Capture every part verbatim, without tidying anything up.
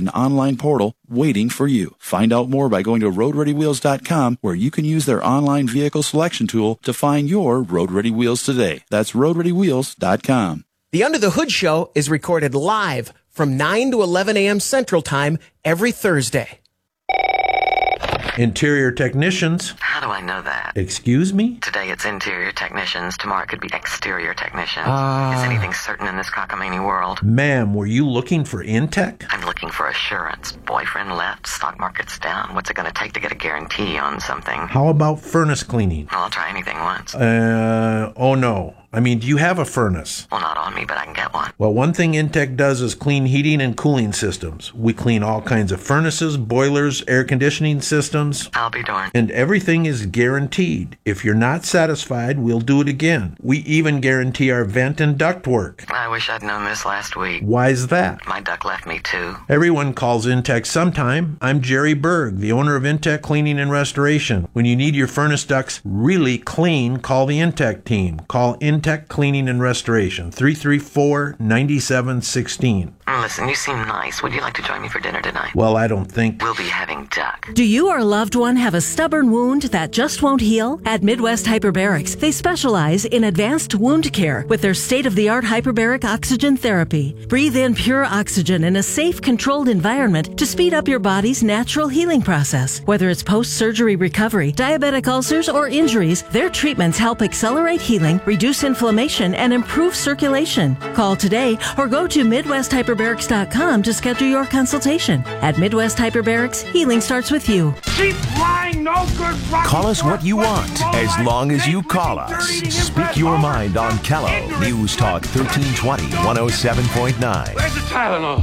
an online portal waiting for you. Find out more by going to road ready wheels dot com, where you can use their online vehicle selection tool to find your Road Ready Wheels today. That's road ready wheels dot com. The Under the Hood Show is recorded live from nine to eleven a.m. Central Time every Thursday. Interior technicians. How do I know that? Excuse me? Today it's interior technicians. Tomorrow it could be exterior technicians. Uh, Is anything certain in this cockamamie world? Ma'am, were you looking for Intech? I'm looking for assurance. Boyfriend left, stock market's down. What's it going to take to get a guarantee on something? How about furnace cleaning? Well, I'll try anything once. Uh, oh no. I mean, do you have a furnace? Well, not on me, but I can get one. Well, one thing Intech does is clean heating and cooling systems. We clean all kinds of furnaces, boilers, air conditioning systems. I'll be darned. And everything is guaranteed. If you're not satisfied, we'll do it again. We even guarantee our vent and duct work. I wish I'd known this last week. Why's that? My duck left me, too. Everyone calls Intech sometime. I'm Jerry Berg, the owner of Intech Cleaning and Restoration. When you need your furnace ducts really clean, call the Intech team. Call Intech Cleaning and Restoration, three three four, nine seven one six. Listen, you seem nice. Would you like to join me for dinner tonight? Well, I don't think... We'll be having duck. Do you or a loved one have a stubborn wound that just won't heal? At Midwest Hyperbarics, they specialize in advanced wound care with their state-of-the-art hyperbaric oxygen therapy. Breathe in pure oxygen in a safe, controlled environment to speed up your body's natural healing process. Whether it's post-surgery recovery, diabetic ulcers, or injuries, their treatments help accelerate healing, reduce inflammation, and improve circulation. Call today or go to midwest hyperbarics dot com to schedule your consultation. At Midwest Hyperbarics, healing starts with you. Keep flying, no good rock. Call us what you want, as long as you call us. Speak your mind on Callow. News Talk thirteen twenty, one oh seven point nine. Where's the Tylenol?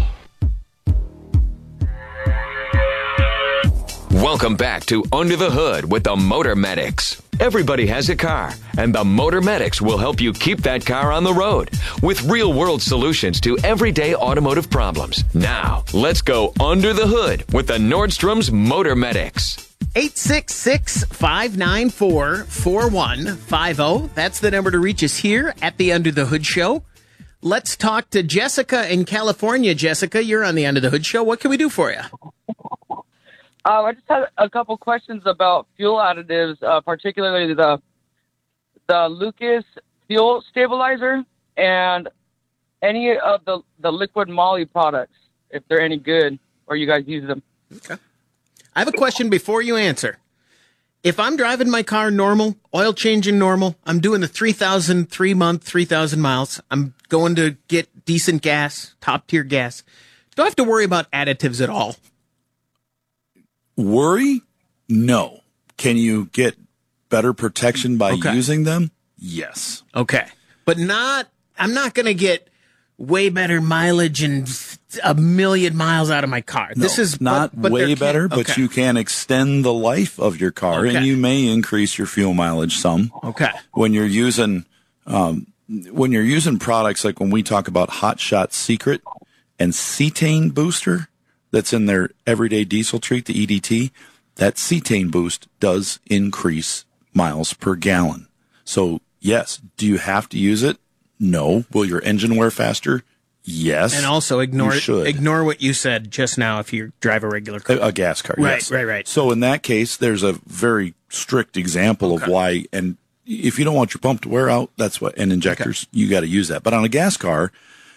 Welcome back to Under the Hood with the Motor Medics. Everybody has a car, and the Motor Medics will help you keep that car on the road with real-world solutions to everyday automotive problems. Now, let's go under the hood with the Nordstrom's Motor Medics. eight six six, five nine four, four one five zero. That's the number to reach us here at the Under the Hood Show. Let's talk to Jessica in California. Jessica, you're on the Under the Hood Show. What can we do for you? Uh, I just had a couple questions about fuel additives, uh, particularly the the Lucas fuel stabilizer and any of the, the liquid moly products, if they're any good or you guys use them. Okay. I have a question before you answer. If I'm driving my car normal, oil changing normal, I'm doing the three thousand, three month, three thousand miles, I'm going to get decent gas, top tier gas, do I have to worry about additives at all? Worry? No. Can you get better protection by Okay. using them? Yes. Okay. But not, I'm not going to get way better mileage and a million miles out of my car. No, This is not but, but way there better, can't- but okay. you can extend the life of your car, Okay. and you may increase your fuel mileage some. Okay. When you're using, um, when you're using products like when we talk about Hot Shot Secret and cetane booster that's in their everyday diesel treat, the E D T, that cetane boost does increase miles per gallon. So yes, do you have to use it? No. Will your engine wear faster? Yes. And also ignore You should. ignore what you said just now if you drive a regular car. A, a gas car, Right, yes. right, right. So in that case, there's a very strict example of why, and if you don't want your pump to wear out, that's what, and injectors, you got to use that. But on a gas car,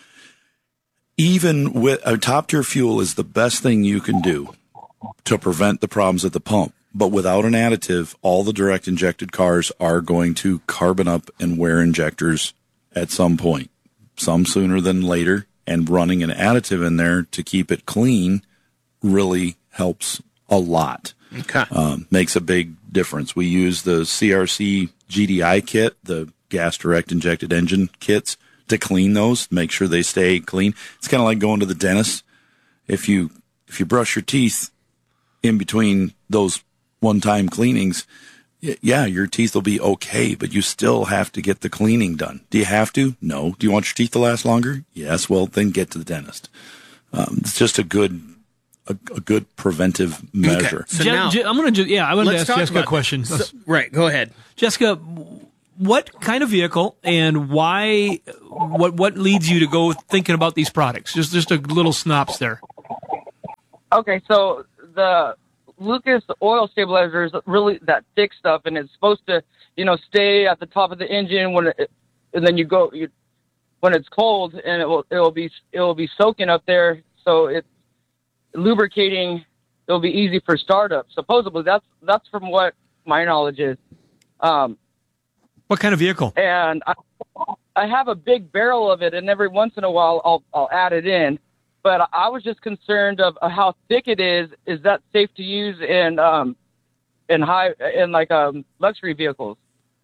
even with a top tier fuel is the best thing you can do to prevent the problems at the pump. But without an additive, all the direct injected cars are going to carbon up and wear injectors at some point, some sooner than later. And running an additive in there to keep it clean really helps a lot. Okay. Um, makes a big difference. We use the C R C G D I kit, the gas direct injected engine kits, to clean those, make sure they stay clean. It's kind of like going to the dentist. If you if you brush your teeth in between those one-time cleanings, y- yeah, your teeth will be okay, but you still have to get the cleaning done. Do you have to? No. Do you want your teeth to last longer? Yes. Well, then get to the dentist. Um, it's just a good a, a good preventive measure. Okay. So Je- now, Je- I'm going to just, yeah, I want to let's ask talk Jessica a about question. this. So- right, go ahead. Jessica, what kind of vehicle and why, what what leads you to go thinking about these products? Just just a little synopsis there. Okay, so the Lucas oil stabilizer is really that thick stuff, and it's supposed to, you know, stay at the top of the engine when it, and then you go you, when it's cold, and it will it will be it will be soaking up there, so it's lubricating. It'll be easy for startup. Supposedly, that's that's from what my knowledge is. Um, what kind of vehicle? And I, I have a big barrel of it, and every once in a while I'll I'll add it in. But I was just concerned of how thick it is. Is that safe to use in um in high in like um luxury vehicles?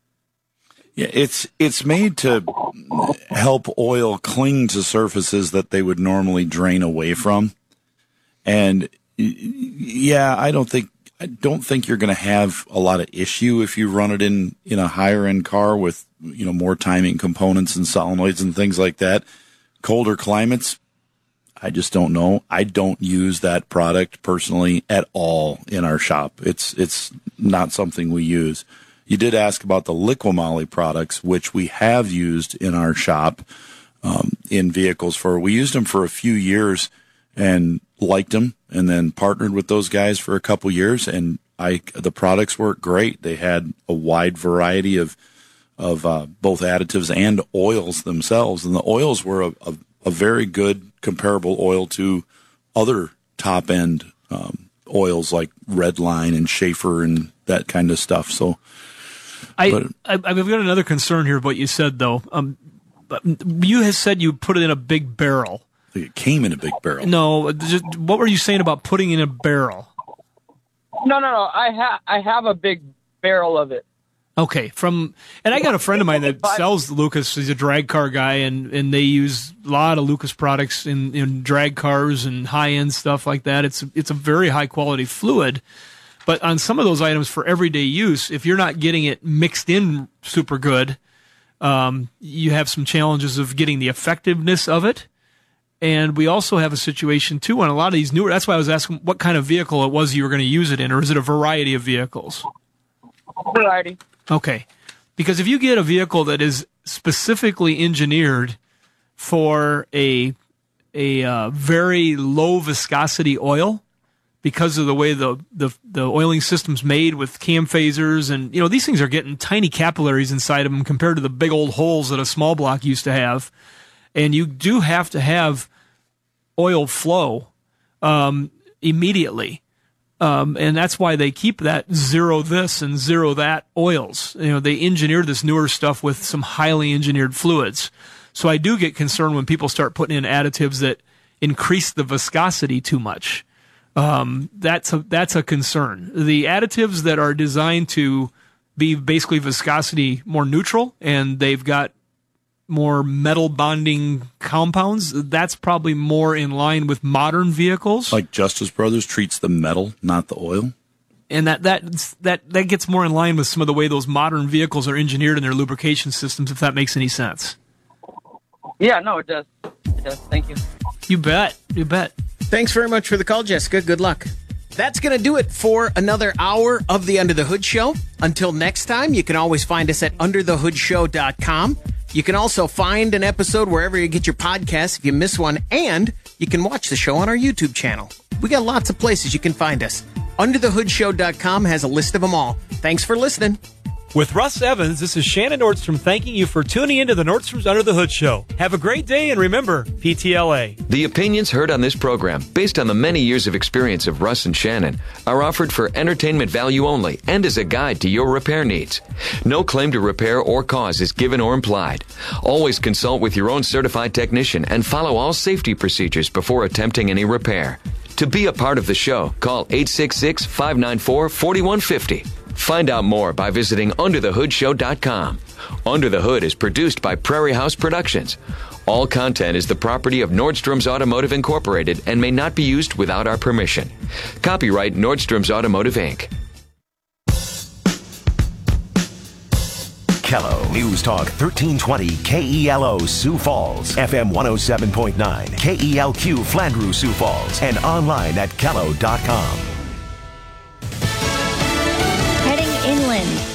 Yeah, it's it's made to help oil cling to surfaces that they would normally drain away from. And yeah, I don't think I don't think you're going to have a lot of issue if you run it in in a higher end car with, you know, more timing components and solenoids and things like that. Colder climates, I just don't know. I don't use that product personally at all in our shop. It's it's not something we use. You did ask about the Liqui-Moly products, which we have used in our shop um, in vehicles for. We used them for a few years and liked them, and then partnered with those guys for a couple years. And I the products worked great. They had a wide variety of of uh, both additives and oils themselves, and the oils were a, a, a very good comparable oil to other top end um, oils like Redline and Schaefer and that kind of stuff. So, I, but, I I've got another concern here. What you said though, um, you had said you put it in a big barrel. It came in a big barrel. No, just, what were you saying about putting in a barrel? No, no, no. I have I have a big barrel of it. Okay, from and I got a friend of mine that sells Lucas. He's a drag car guy, and, and they use a lot of Lucas products in, in drag cars and high end stuff like that. It's it's a very high quality fluid, but on some of those items for everyday use, if you're not getting it mixed in super good, um, you have some challenges of getting the effectiveness of it. And we also have a situation too on a lot of these newer. That's why I was asking what kind of vehicle it was you were going to use it in, or is it a variety of vehicles? Variety. Okay, because if you get a vehicle that is specifically engineered for a a uh, very low viscosity oil, because of the way the, the the oiling system's made with cam phasers, and you know these things are getting tiny capillaries inside of them compared to the big old holes that a small block used to have, and you do have to have oil flow um, immediately. Um, and that's why they keep that zero this and zero that oils. You know, they engineer this newer stuff with some highly engineered fluids. So I do get concerned when people start putting in additives that increase the viscosity too much. Um, that's a, that's a concern. The additives that are designed to be basically viscosity more neutral, and they've got more metal bonding compounds, that's probably more in line with modern vehicles. Like Justice Brothers treats the metal, not the oil. And that, that that that gets more in line with some of the way those modern vehicles are engineered in their lubrication systems, if that makes any sense. Yeah, no, it does. It does. Thank you. You bet. You bet. Thanks very much for the call, Jessica. Good luck. That's going to do it for another hour of the Under the Hood Show. Until next time, you can always find us at under the hood show dot com. You can also find an episode wherever you get your podcasts if you miss one, and you can watch the show on our YouTube channel. We got lots of places you can find us. under the hood show dot com has a list of them all. Thanks for listening. With Russ Evans, this is Shannon Nordstrom thanking you for tuning into the Nordstrom's Under the Hood Show. Have a great day, and remember, P T L A. The opinions heard on this program, based on the many years of experience of Russ and Shannon, are offered for entertainment value only and as a guide to your repair needs. No claim to repair or cause is given or implied. Always consult with your own certified technician and follow all safety procedures before attempting any repair. To be a part of the show, call eight six six, five nine four, four one five zero. Find out more by visiting under the hood show dot com. Under the Hood is produced by Prairie House Productions. All content is the property of Nordstrom's Automotive Incorporated and may not be used without our permission. Copyright Nordstrom's Automotive, Incorporated. Kello News Talk thirteen twenty K E L O Sioux Falls, F M one oh seven point nine, K E L Q Flandreau Sioux Falls, and online at kello dot com. Heading inland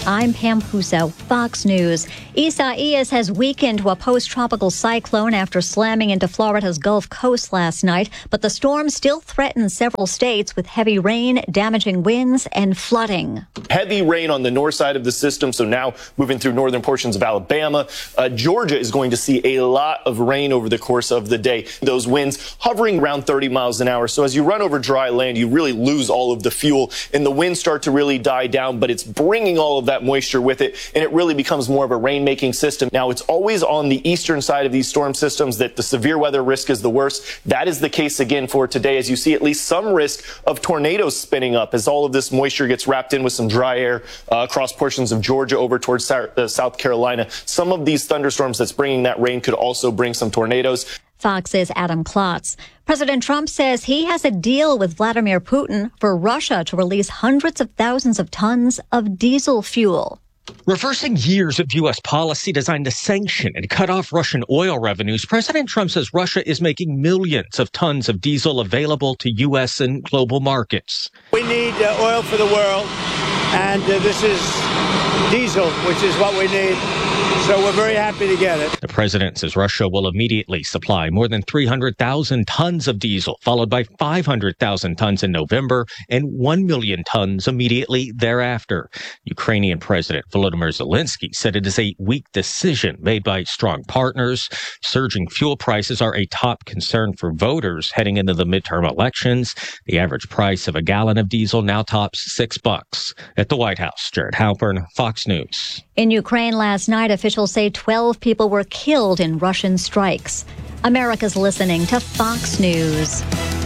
I'm Pam Puso, Fox News. Isaias has weakened to a post-tropical cyclone after slamming into Florida's Gulf Coast last night, but the storm still threatens several states with heavy rain, damaging winds, and flooding. Heavy rain on the north side of the system, so now moving through northern portions of Alabama. Uh, Georgia is going to see a lot of rain over the course of the day. Those winds hovering around thirty miles an hour. So as you run over dry land, you really lose all of the fuel, and the winds start to really die down, but it's bringing all of that moisture with it, and it really becomes more of a rain-making system. Now, it's always on the eastern side of these storm systems that the severe weather risk is the worst. That is the case again for today, as you see at least some risk of tornadoes spinning up as all of this moisture gets wrapped in with some dry air uh, across portions of Georgia over towards Sa- uh, South Carolina. Some of these thunderstorms that's bringing that rain could also bring some tornadoes. Fox's Adam Klotz. President Trump says he has a deal with Vladimir Putin for Russia to release hundreds of thousands of tons of diesel fuel. Reversing years of U S policy designed to sanction and cut off Russian oil revenues, President Trump says Russia is making millions of tons of diesel available to U S and global markets. We need uh, oil for the world, and uh, this is diesel, which is what we need. So we're very happy to get it. The president says Russia will immediately supply more than three hundred thousand tons of diesel, followed by five hundred thousand tons in November and one million tons immediately thereafter. Ukrainian President Volodymyr Zelensky said it is a weak decision made by strong partners. Surging fuel prices are a top concern for voters heading into the midterm elections. The average price of a gallon of diesel now tops six bucks. At the White House, Jared Halpern, Fox News. In Ukraine last night, officials say twelve people were killed in Russian strikes. America's listening to Fox News.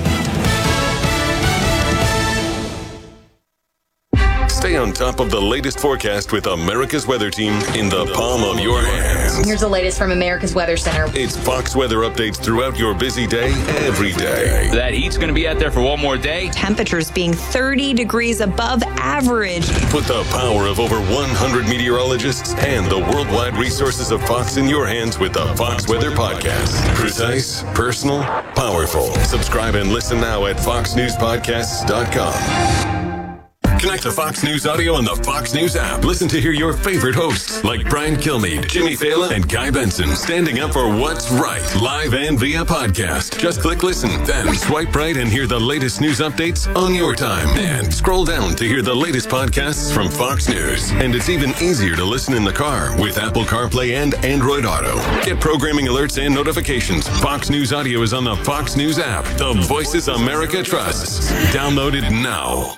Stay on top of the latest forecast with America's Weather Team in the palm of your hands. Here's the latest from America's Weather Center. It's Fox weather updates throughout your busy day, every day. That heat's going to be out there for one more day. Temperatures being thirty degrees above average. Put the power of over one hundred meteorologists and the worldwide resources of Fox in your hands with the Fox Weather Podcast. Precise, personal, powerful. Subscribe and listen now at fox news podcasts dot com. Connect to Fox News Audio on the Fox News app. Listen to hear your favorite hosts like Brian Kilmeade, Jimmy Fallon, and Guy Benson standing up for what's right, live and via podcast. Just click listen, then swipe right and hear the latest news updates on your time. And scroll down to hear the latest podcasts from Fox News. And it's even easier to listen in the car with Apple CarPlay and Android Auto. Get programming alerts and notifications. Fox News Audio is on the Fox News app. The voices America trusts. Download it now.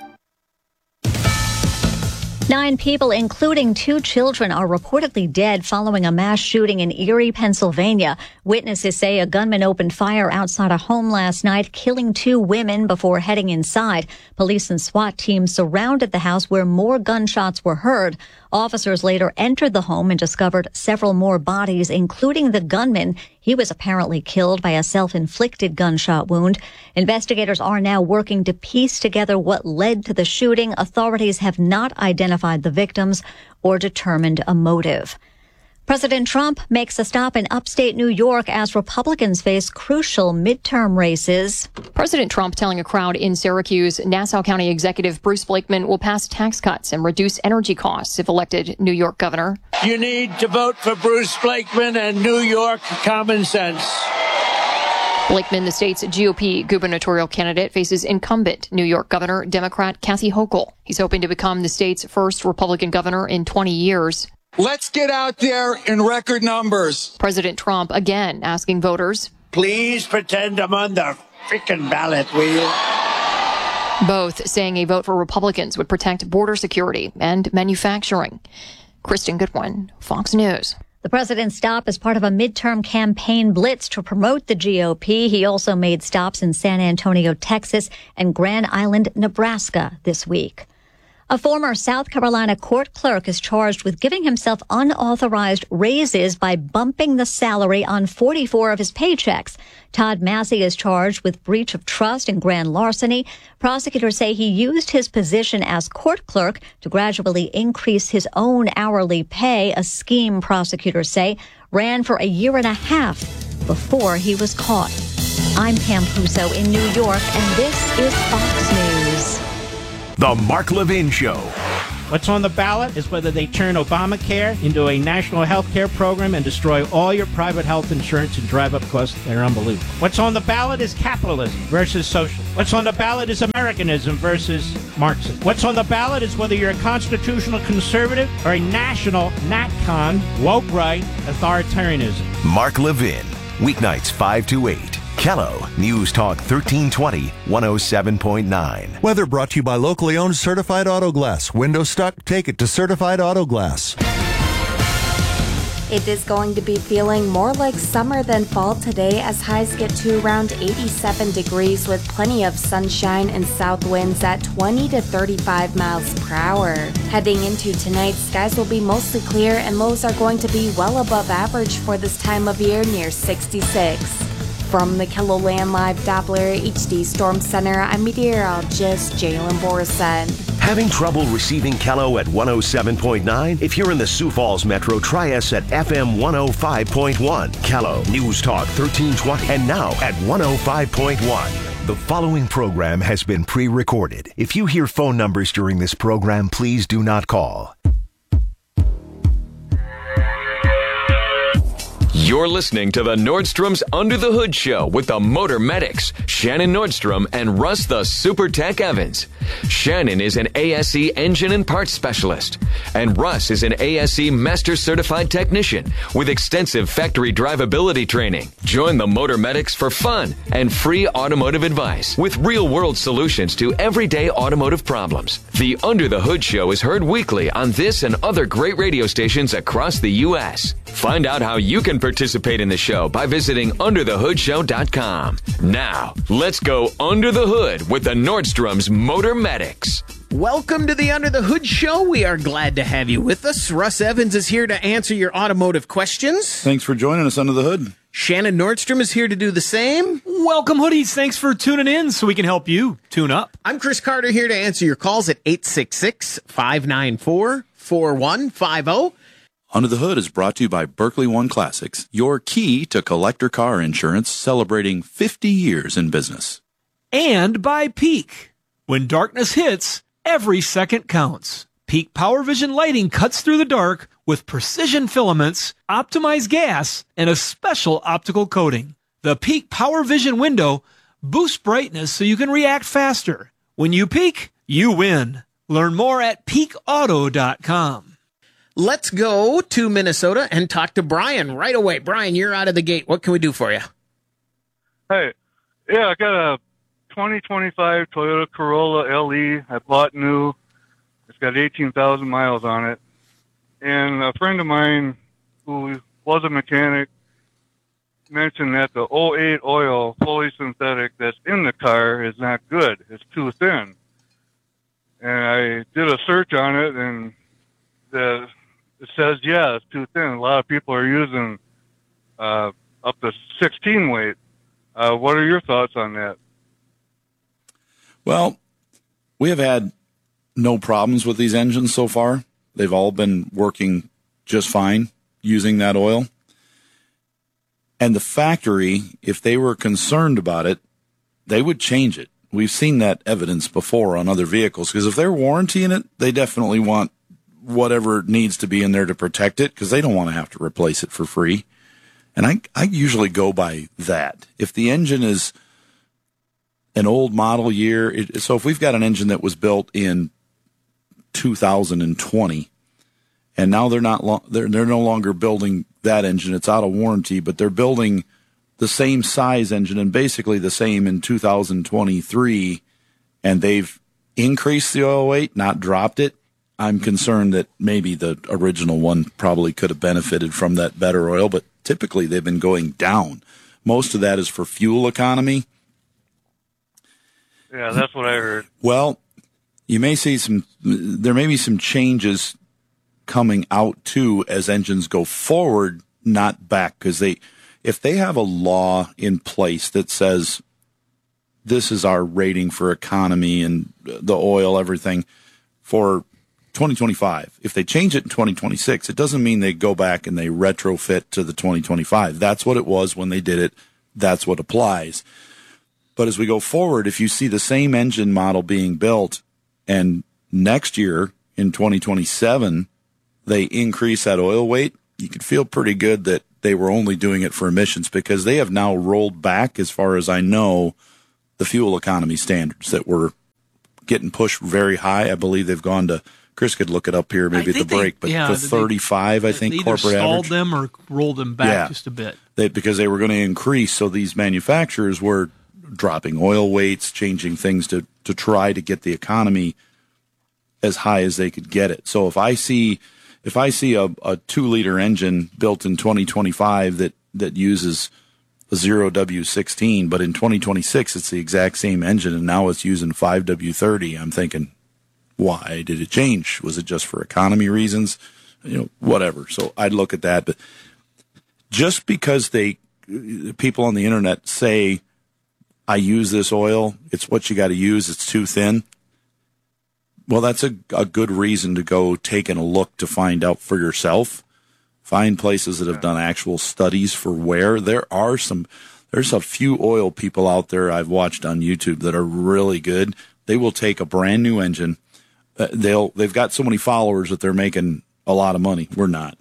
Nine people, including two children, are reportedly dead following a mass shooting in Erie, Pennsylvania. Witnesses say a gunman opened fire outside a home last night, killing two women before heading inside. Police and SWAT teams surrounded the house where more gunshots were heard. Officers later entered the home and discovered several more bodies, including the gunman. He was apparently killed by a self-inflicted gunshot wound. Investigators are now working to piece together what led to the shooting. Authorities have not identified the victims or determined a motive. President Trump makes a stop in upstate New York as Republicans face crucial midterm races. President Trump telling a crowd in Syracuse, Nassau County Executive Bruce Blakeman will pass tax cuts and reduce energy costs if elected New York governor. You need to vote for Bruce Blakeman and New York common sense. Blakeman, the state's G O P gubernatorial candidate, faces incumbent New York Governor Democrat Kathy Hochul. He's hoping to become the state's first Republican governor in twenty years. Let's get out there in record numbers. President Trump again asking voters, please pretend I'm on the freaking ballot, will you? Both saying a vote for Republicans would protect border security and manufacturing. Kristen Goodwin, Fox News. The president's stop is part of a midterm campaign blitz to promote the G O P. He also made stops in San Antonio, Texas, and Grand Island, Nebraska this week. A former South Carolina court clerk is charged with giving himself unauthorized raises by bumping the salary on forty-four of his paychecks. Todd Massey is charged with breach of trust and grand larceny. Prosecutors say he used his position as court clerk to gradually increase his own hourly pay. A scheme, prosecutors say, ran for a year and a half before he was caught. I'm Pam Puso in New York, and this is Fox News. The Mark Levin Show. What's on the ballot is whether they turn Obamacare into a national health care program and destroy all your private health insurance and drive up costs that are unbelievable. What's on the ballot is capitalism versus socialism. What's on the ballot is Americanism versus Marxism. What's on the ballot is whether you're a constitutional conservative or a national NatCon, woke right, authoritarianism. Mark Levin, weeknights five to eight. Kello, News Talk thirteen twenty, one oh seven point nine. Weather brought to you by locally owned Certified Auto Glass. Window stuck? Take it to Certified Auto Glass. It is going to be feeling more like summer than fall today as highs get to around eighty-seven degrees with plenty of sunshine and south winds at twenty to thirty-five miles per hour. Heading into tonight, skies will be mostly clear and lows are going to be well above average for this time of year, near sixty-six. From the KELOLAND Live Doppler H D Storm Center, I'm meteorologist Jalen Borson. Having trouble receiving Kello at one oh seven point nine? If you're in the Sioux Falls Metro, try us at F M one oh five point one. Kello, News Talk thirteen twenty, and now at one oh five point one. The following program has been pre-recorded. If you hear phone numbers during this program, please do not call. You're listening to the Nordstrom's Under the Hood Show with the Motor Medics, Shannon Nordstrom and Russ the Super Tech Evans. Shannon is an A S E engine and parts specialist, and Russ is an A S E Master Certified Technician with extensive factory drivability training. Join the Motor Medics for fun and free automotive advice with real-world solutions to everyday automotive problems. The Under the Hood Show is heard weekly on this and other great radio stations across the U S Find out how you can participate in the show by visiting under the hood show dot com. Now, let's go under the hood with the Nordstrom's Motor Medics. Welcome to the Under the Hood Show. We are glad to have you with us. Russ Evans is here to answer your automotive questions. Thanks for joining us under the hood. Shannon Nordstrom is here to do the same. Welcome, hoodies. Thanks for tuning in so we can help you tune up. I'm Chris Carter here to answer your calls at eight six six, five nine four, four one five zero. Under the Hood is brought to you by Berkeley One Classics, your key to collector car insurance, celebrating fifty years in business. And by Peak. When darkness hits, every second counts. Peak Power Vision lighting cuts through the dark with precision filaments, optimized gas, and a special optical coating. The Peak Power Vision window boosts brightness so you can react faster. When you peak, you win. Learn more at peak auto dot com. Let's go to Minnesota and talk to Brian right away. Brian, you're out of the gate. What can we do for you? Hey, yeah, I got a twenty twenty-five Toyota Corolla L E. I bought new. It's got eighteen thousand miles on it. And a friend of mine who was a mechanic mentioned that the oh eight oil, fully synthetic, that's in the car is not good. It's too thin. And I did a search on it, and the it says, yeah, it's too thin. A lot of people are using uh, up to sixteen weight. Uh, what are your thoughts on that? Well, we have had no problems with these engines so far. They've all been working just fine using that oil. And the factory, if they were concerned about it, they would change it. We've seen that evidence before on other vehicles, because if they're warrantying it, they definitely want whatever needs to be in there to protect it, because they don't want to have to replace it for free. And I, I usually go by that. If the engine is an old model year, it, so if we've got an engine that was built in two thousand twenty, and now they're not lo- they're they're no longer building that engine, it's out of warranty, but they're building the same size engine and basically the same in two thousand twenty-three, and they've increased the oil weight, not dropped it. I'm concerned that maybe the original one probably could have benefited from that better oil, but typically they've been going down. Most of that is for fuel economy. Yeah, that's what I heard. Well, you may see some, there may be some changes coming out too as engines go forward, not back, because they, if they have a law in place that says this is our rating for economy and the oil, everything for twenty twenty-five. If they change it in twenty twenty-six, it doesn't mean they go back and they retrofit to the twenty twenty-five. That's what it was when they did it. That's what applies. But as we go forward, if you see the same engine model being built and next year in twenty twenty-seven they increase that oil weight, you could feel pretty good that they were only doing it for emissions, because they have now rolled back, as far as I know, the fuel economy standards that were getting pushed very high. I believe they've gone to, Chris could look it up here maybe at the break, but yeah, to thirty-five, they, I think, they either corporate stalled average. them or rolled them back Yeah. just a bit. They, because they were going to increase, so these manufacturers were dropping oil weights, changing things to, to try to get the economy as high as they could get it. So if I see if I see a, a two liter engine built in twenty twenty-five that, that uses a zero W sixteen, but in twenty twenty-six it's the exact same engine and now it's using five W thirty, I'm thinking, why did it change? Was it just for economy reasons? You know, whatever. So I'd look at that. But just because they people on the internet say, I use this oil, it's what you got to use, it's too thin. Well, that's a, a good reason to go taking a look to find out for yourself. Find places that have done actual studies for wear. There are some, there's a few oil people out there I've watched on YouTube that are really good. They will take a brand new engine. Uh, they'll, they've got so many followers that they're making a lot of money. We're not,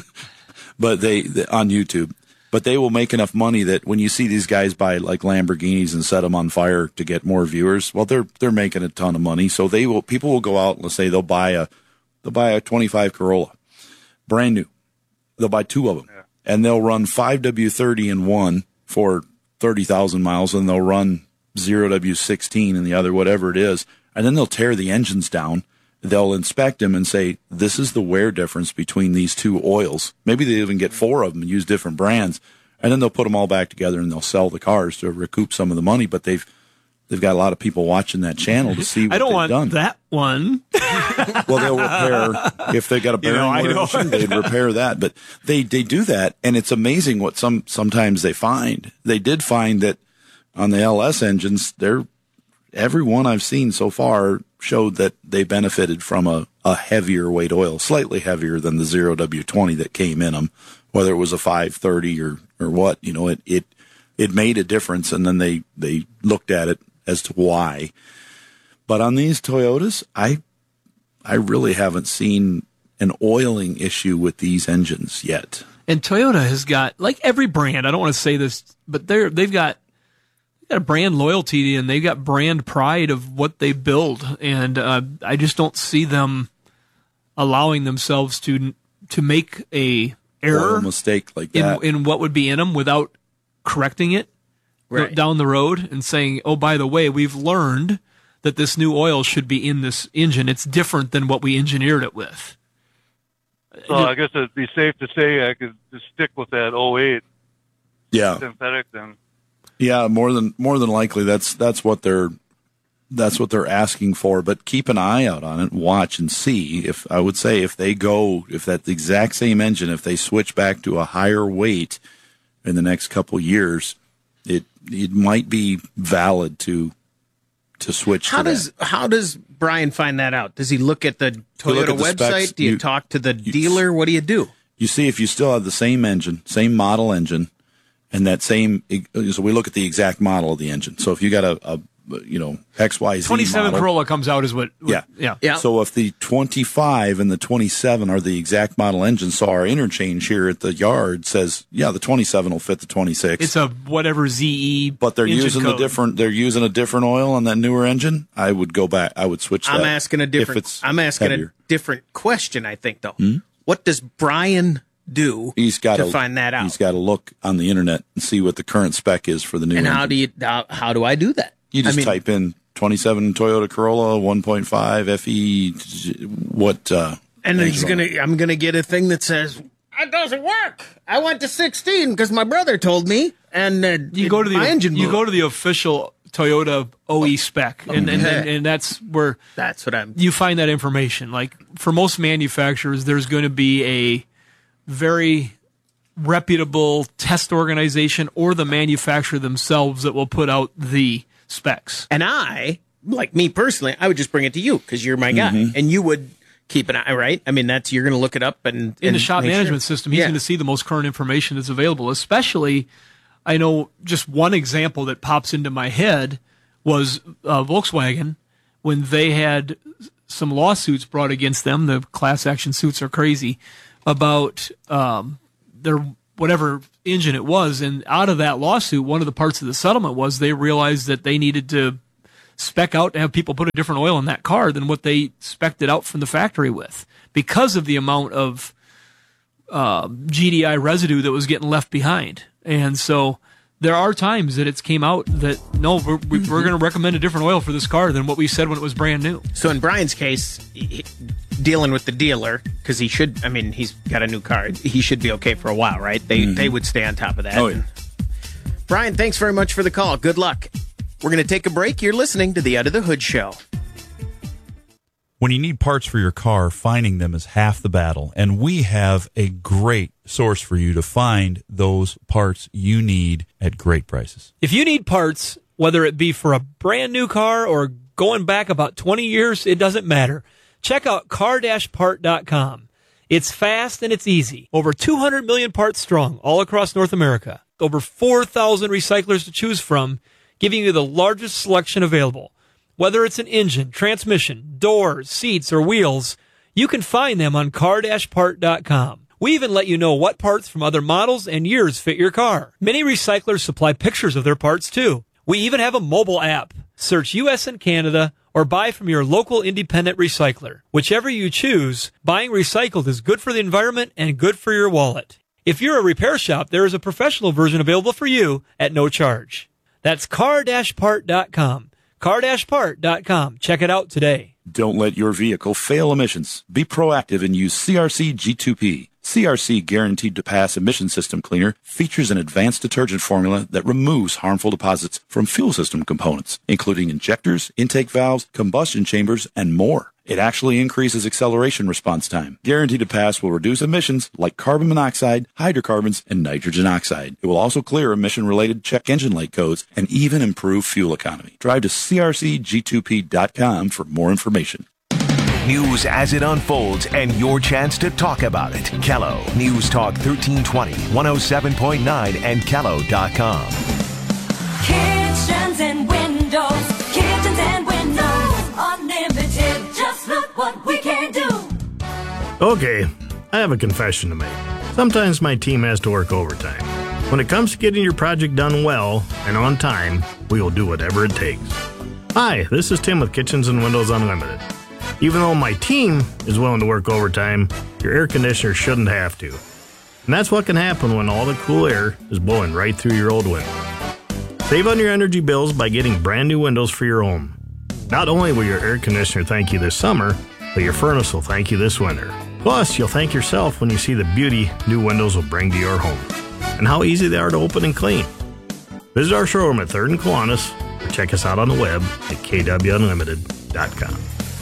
but they, they on YouTube. But they will make enough money that when you see these guys buy like Lamborghinis and set them on fire to get more viewers, well, they're they're making a ton of money. So they will people will go out and let's say they'll buy a they'll buy a twenty-five Corolla, brand new. They'll buy two of them, yeah. And they'll run five W thirty in one for thirty thousand miles, and they'll run zero W sixteen in the other, whatever it is, and then they'll tear the engines down. They'll inspect them and say, this is the wear difference between these two oils. Maybe they even get four of them and use different brands. And then they'll put them all back together and they'll sell the cars to recoup some of the money. But they've they've got a lot of people watching that channel to see what I don't they've want done. that one. Well, they'll repair, if they've got a bearing You know, I wear know. issue, they'd repair that. But they, they do that, and it's amazing what some sometimes they find. They did find that on the L S engines, they're every one I've seen so far showed that they benefited from a, a heavier weight oil, slightly heavier than the zero W twenty that came in them, whether it was a five thirty or, or what, you know, it, it, it made a difference. And then they, they looked at it as to why. But on these Toyotas, I, I really haven't seen an oiling issue with these engines yet. And Toyota has got, like every brand, I don't want to say this, but they're, they've got, got a brand loyalty and they've got brand pride of what they build, and uh, I just don't see them allowing themselves to to make a error, Oil mistake like in that. in what would be in them without correcting it Right. down the road and saying, oh, by the way, we've learned that this new oil should be in this engine. It's different than what we engineered it with. So I guess it'd be safe to say I could just stick with that oh eight Yeah. synthetic then. Yeah, more than more than likely that's that's what they're that's what they're asking for. But keep an eye out on it, watch and see. If I would say if they go if that exact same engine, if they switch back to a higher weight in the next couple years, it it might be valid to to switch. How to does that. how does Brian find that out? Does he look at the You Toyota look at the website? specs, do you, you- talk to the dealer? What do you do? You see if you still have the same engine, same model engine, and that same. So we look at the exact model of the engine. So if you got a, a you know X Y Z twenty-seven model, Corolla comes out is what, what Yeah. yeah. So if the twenty-five and the twenty-seven are the exact model engine, so our interchange here at the yard says, yeah, the twenty-seven will fit the twenty-six. It's a whatever Z E, but they're engine using code. the different. They're using a different oil on that newer engine. I would go back. I would switch. I'm that asking a if different. it's I'm asking heavier. a different question. I think though. Hmm? What does Brian do He's got to find that out? He's got to look on the internet and see what the current spec is for the new. And engine. how do you how, how do I do that? You just I mean, type in twenty-seven Toyota Corolla one point five F E. What? Uh, and engine he's on gonna. it. I'm gonna get a thing that says it doesn't work. I went to sixteen because my brother told me, and uh, You go to the my engine. you blew. go to the official Toyota O E spec, and and, and and that's where that's what I'm. you find that information. Like for most manufacturers, there's going to be a very reputable test organization or the manufacturer themselves that will put out the specs. And I, like me personally, I would just bring it to you because you're my guy, Mhm. and you would keep an eye, right? I mean, that's you're going to look it up and In and the shop make management sure. system, he's Yeah. going to see the most current information that's available. Especially, I know just one example that pops into my head was uh, Volkswagen when they had some lawsuits brought against them. The class action suits are crazy about um, their whatever engine it was. And out of that lawsuit, one of the parts of the settlement was they realized that they needed to spec out to have people put a different oil in that car than what they spec'd it out from the factory with, because of the amount of uh, G D I residue that was getting left behind. And so there are times that it's came out that, no, we're, we're going to recommend a different oil for this car than what we said when it was brand new. So in Brian's case, he, dealing with the dealer, because he should, I mean, he's got a new car. He should be okay for a while, right? They mm-hmm. they would stay on top of that. Oh, yeah. Brian, thanks very much for the call. Good luck. We're going to take a break. You're listening to the Under the Hood Show. When you need parts for your car, finding them is half the battle. And we have a great source for you to find those parts you need at great prices. If you need parts, whether it be for a brand new car or going back about twenty years, it doesn't matter. Check out car dash part dot com. It's fast and it's easy. Over two hundred million parts strong all across North America. Over four thousand recyclers to choose from, giving you the largest selection available. Whether it's an engine, transmission, doors, seats, or wheels, you can find them on car dash part dot com. We even let you know what parts from other models and years fit your car. Many recyclers supply pictures of their parts too. We even have a mobile app. Search U S and Canada or buy from your local independent recycler. Whichever you choose, buying recycled is good for the environment and good for your wallet. If you're a repair shop, there is a professional version available for you at no charge. That's car dash part dot com. car dash part dot com. Check it out today. Don't let your vehicle fail emissions. Be proactive and use C R C G two P. C R C Guaranteed to Pass Emission System Cleaner features an advanced detergent formula that removes harmful deposits from fuel system components, including injectors, intake valves, combustion chambers, and more. It actually increases acceleration response time. Guaranteed to Pass will reduce emissions like carbon monoxide, hydrocarbons, and nitrogen oxide. It will also clear emission-related check engine light codes and even improve fuel economy. Drive to C R C G two P dot com for more information. News as it unfolds and your chance to talk about it. Kello News Talk thirteen twenty, one oh seven point nine, and kello dot com. Kitchens and windows, kitchens and windows, unlimited. Just look what we can do. Okay, I have a confession to make. Sometimes my team has to work overtime. When it comes to getting your project done well and on time, we will do whatever it takes. Hi, this is Tim with Kitchens and Windows Unlimited. Even though my team is willing to work overtime, your air conditioner shouldn't have to. And that's what can happen when all the cool air is blowing right through your old window. Save on your energy bills by getting brand new windows for your home. Not only will your air conditioner thank you this summer, but your furnace will thank you this winter. Plus, you'll thank yourself when you see the beauty new windows will bring to your home and how easy they are to open and clean. Visit our showroom at third and Kiwanis or check us out on the web at k w unlimited dot com.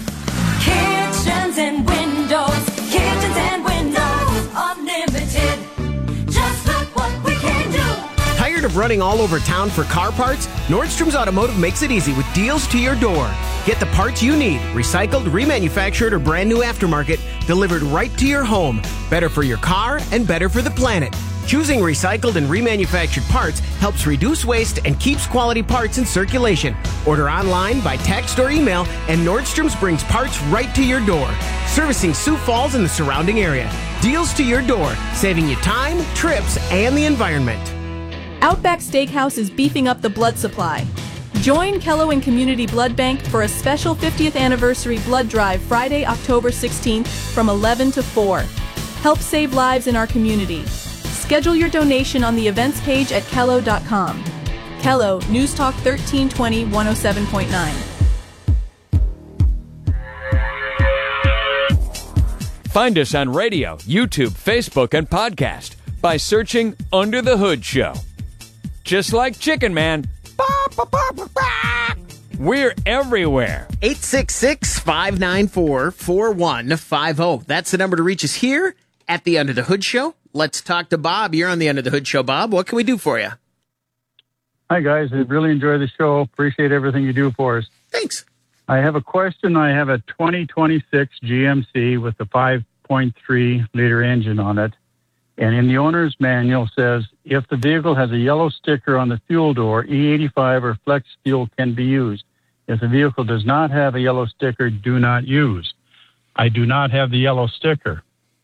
Kitchens and windows, kitchens and windows, unlimited. Just look what we can do. Tired of running all over town for car parts? Nordstrom's Automotive makes it easy with deals to your door. Get the parts you need, recycled, remanufactured, or brand new aftermarket, delivered right to your home. Better for your car and better for the planet. Choosing recycled and remanufactured parts helps reduce waste and keeps quality parts in circulation. Order online, by text, or email, and Nordstrom's brings parts right to your door. Servicing Sioux Falls and the surrounding area. Deals to your door, saving you time, trips, and the environment. Outback Steakhouse is beefing up the blood supply. Join Kello and Community Blood Bank for a special fiftieth anniversary blood drive Friday, October sixteenth from eleven to four. Help save lives in our community. Schedule your donation on the events page at kello dot com. Kello, News Talk thirteen twenty, one oh seven point nine. Find us on radio, YouTube, Facebook, and podcast by searching Under the Hood Show. Just like Chicken Man, we're everywhere. eight six six, five nine four, four one five zero. That's the number to reach us here at the Under the Hood Show. Let's talk to Bob. You're on the Under the Hood Show, Bob. What can we do for you? Hi, guys. I really enjoy the show. Appreciate everything you do for us. Thanks. I have a question. I have a twenty twenty-six G M C with a five point three liter engine on it. And in the owner's manual says, if the vehicle has a yellow sticker on the fuel door, E eighty-five or flex fuel can be used. If the vehicle does not have a yellow sticker, do not use. I do not have the yellow sticker.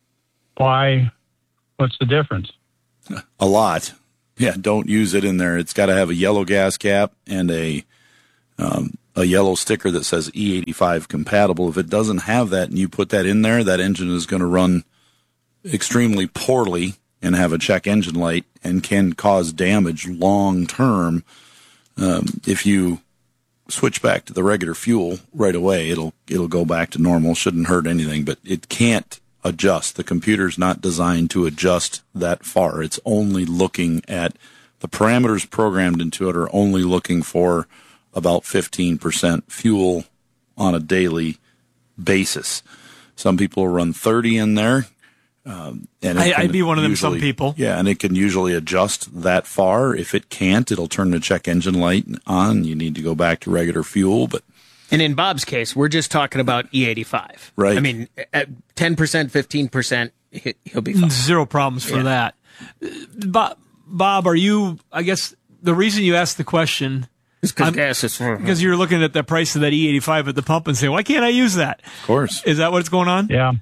Why? What's the difference? A lot. Yeah, don't use it in there. It's got to have a yellow gas cap and a um, a yellow sticker that says E eighty-five compatible. If it doesn't have that and you put that in there, that engine is going to run extremely poorly and have a check engine light and can cause damage long term. Um, if you switch back to the regular fuel right away, it'll it'll go back to normal. Shouldn't hurt anything, but it can't adjust. The computer's not designed to adjust that far. It's only looking at the parameters programmed into it are only looking for about fifteen percent fuel on a daily basis. Some people run thirty in there. Um, and I, can I'd be one of them, usually- some people. Yeah, and it can usually adjust that far. If it can't, it'll turn the check engine light on. You need to go back to regular fuel, but And in Bob's case, we're just talking about E eighty-five. Right. I mean, at ten percent, fifteen percent, he- he'll be fine. Zero problems for Yeah. that. Bob, Bob, are you, I guess the reason you asked the question is because gas is because you're looking at the price of that E eighty-five at the pump and saying, why can't I use that? Of course. Is that what's going on? Yeah.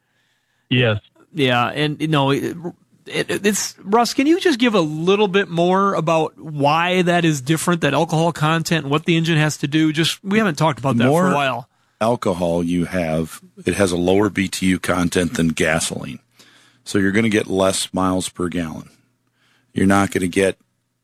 Yes. Yeah. And, you know, it, it, it's, Russ, can you just give a little bit more about why that is different, that alcohol content and what the engine has to do? Just, we haven't talked about that More for a while. alcohol you have, it has a lower B T U content than gasoline. So you're going to get less miles per gallon. You're not going to get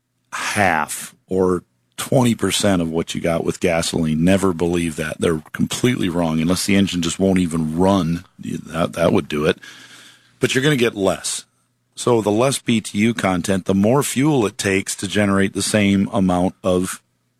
half or twenty percent of what you got with gasoline. Never believe that. They're completely wrong. Unless the engine just won't even run, that, that would do it. But you're going to get less. So the less B T U content, the more fuel it takes to generate the same amount of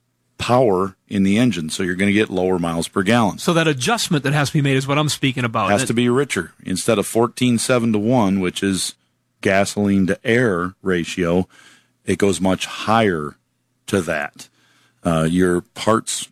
power in the engine. So you're going to get lower miles per gallon. So that adjustment that has to be made is what I'm speaking about. Has to be richer. Instead of fourteen seven to one, which is gasoline to air ratio, it goes much higher to that. Uh, your parts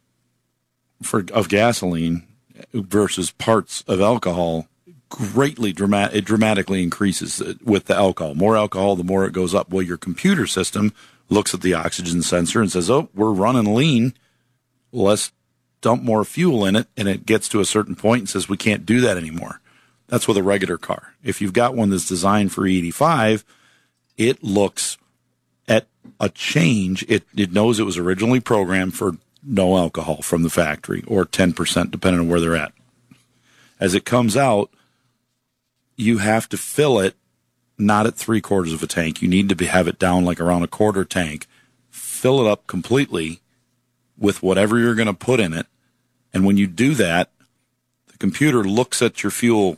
for of gasoline versus parts of alcohol greatly dramatic. It dramatically increases with the alcohol. More alcohol, the more it goes up. Well, your computer system looks at the oxygen sensor and says, "Oh, we're running lean. Let's dump more fuel in it." And it gets to a certain point and says, "We can't do that anymore." That's with a regular car. If you've got one that's designed for E eighty-five, it looks at a change. It it knows it was originally programmed for no alcohol from the factory or ten percent, depending on where they're at. As it comes out, you have to fill it not at three quarters of a tank. You need to be, have it down like around a quarter tank. Fill it up completely with whatever you're going to put in it. And when you do that, the computer looks at your fuel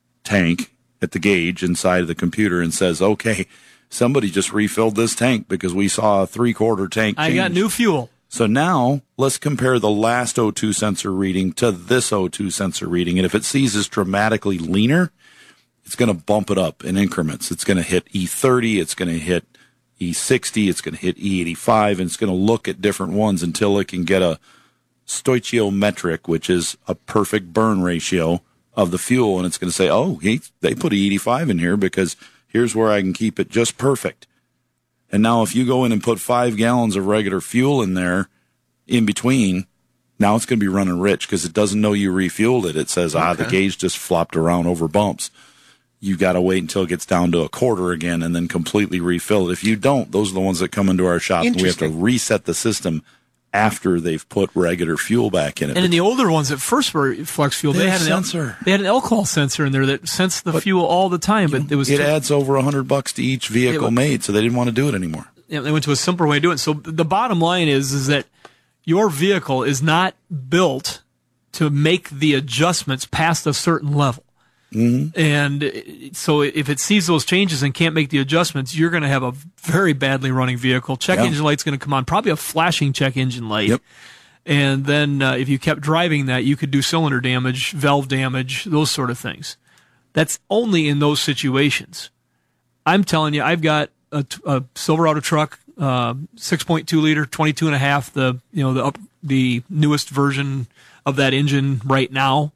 tank at the gauge inside of the computer and says, okay, somebody just refilled this tank because we saw a three-quarter tank I change. got new fuel. So now let's compare the last O two sensor reading to this O two sensor reading. And if it sees it's dramatically leaner, it's going to bump it up in increments. It's going to hit E thirty. It's going to hit E sixty. It's going to hit E eighty-five. And it's going to look at different ones until it can get a stoichiometric, which is a perfect burn ratio of the fuel. And it's going to say, oh, he, they put E eighty-five in here because here's where I can keep it just perfect. And now if you go in and put five gallons of regular fuel in there in between, now it's going to be running rich because it doesn't know you refueled it. It says, ah, the gauge just flopped around over bumps. You got to wait until it gets down to a quarter again and then completely refill it. If you don't, those are the ones that come into our shop. And we have to reset the system after they've put regular fuel back in it. And in the older ones that first were flex fuel, They they, have had an sensor. They had an alcohol sensor in there that sensed the fuel all the time, but it was It too- adds over a hundred bucks to each vehicle It- made, so they didn't want to do it anymore. Yeah, they went to a simpler way of doing it. So the bottom line is, is that your vehicle is not built to make the adjustments past a certain level. Mm-hmm. And so if it sees those changes and can't make the adjustments, you're going to have a very badly running vehicle. Check Yeah. engine light's going to come on, probably a flashing check engine light. Yep. And then uh, if you kept driving that, you could do cylinder damage, valve damage, those sort of things. That's only in those situations. I'm telling you, I've got a, a Silverado truck, uh, six point two liter, twenty-two and a half, the, you know, the up, the newest version of that engine right now.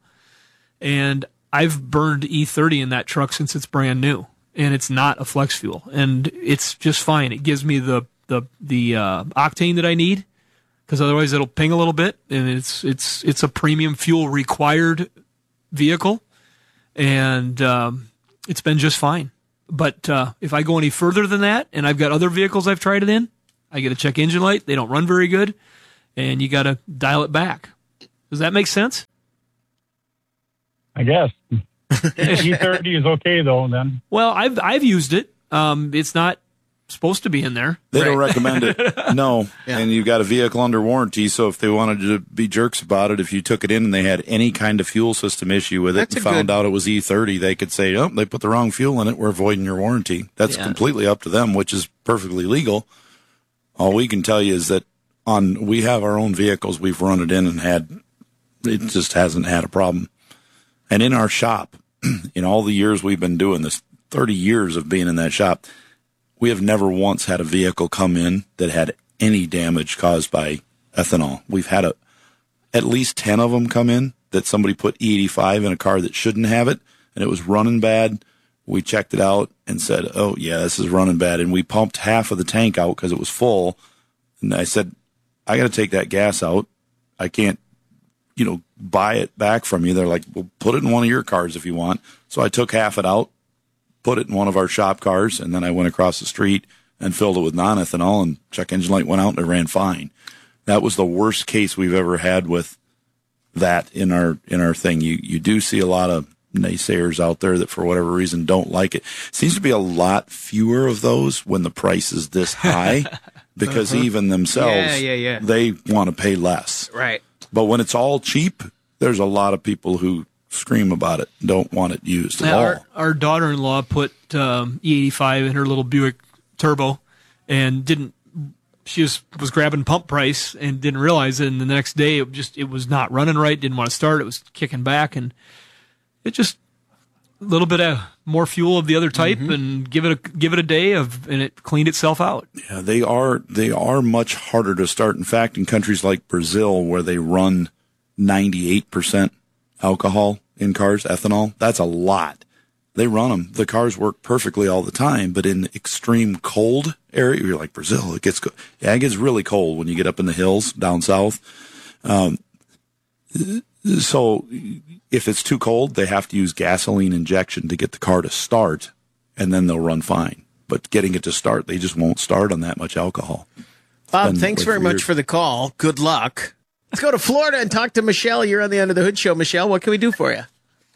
And I've burned E thirty in that truck since it's brand new, and it's not a flex fuel, and it's just fine. It gives me the, the, the, uh, octane that I need because otherwise it'll ping a little bit, and it's it's it's a premium fuel required vehicle, and um, it's been just fine. But uh, if I go any further than that, and I've got other vehicles I've tried it in, I get a check engine light. They don't run very good, and you got to dial it back. Does that make sense? I guess. E thirty is okay, though, then. Well, I've I've used it. Um, it's not supposed to be in there. They don't recommend it. No. Yeah. And you've got a vehicle under warranty, so if they wanted to be jerks about it, if you took it in and they had any kind of fuel system issue with it That's and found good... out it was E thirty, they could say, oh, they put the wrong fuel in it, we're voiding your warranty. That's yeah. completely up to them, which is perfectly legal. All we can tell you is that on we have our own vehicles, we've run it in and had, it just hasn't had a problem. And in our shop, in all the years we've been doing this, thirty years of being in that shop, we have never once had a vehicle come in that had any damage caused by ethanol. We've had a, at least ten of them come in that somebody put E eighty-five in a car that shouldn't have it, and it was running bad. We checked it out and said, oh, yeah, this is running bad. And we pumped half of the tank out because it was full. And I said, I got to take that gas out. I can't, you know, buy it back from you. They're like, well, put it in one of your cars if you want. So I took half it out, put it in one of our shop cars, and then I went across the street and filled it with non-ethanol, and check engine light went out and it ran fine. That was the worst case we've ever had with that in our in our thing. You you do see a lot of naysayers out there that for whatever reason don't like it. Seems to be a lot fewer of those when the price is this high because uh-huh. even themselves, yeah, yeah, yeah. they want to pay less. Right. But when it's all cheap, there's a lot of people who scream about it, don't want it used at now, all. Our, our daughter-in-law put um, E eighty-five in her little Buick Turbo and didn't, she was, was grabbing pump price and didn't realize it. And the next day it just, it was not running right. Didn't want to start. It was kicking back, and it just a little bit of more fuel of the other type mm-hmm. and give it a, give it a day of, and it cleaned itself out. Yeah, they are, they are much harder to start. In fact, in countries like Brazil where they run ninety-eight percent alcohol in cars, ethanol, that's a lot. They run them. The cars work perfectly all the time, but in extreme cold area, you're like Brazil, it gets, yeah, it gets really cold when you get up in the hills down south. Um, so if it's too cold, they have to use gasoline injection to get the car to start, and then they'll run fine. But getting it to start, they just won't start on that much alcohol. Bob, thanks very much for the call. Good luck. Let's go to Florida and talk to Michelle. You're on the Under the Hood show. Michelle, what can we do for you?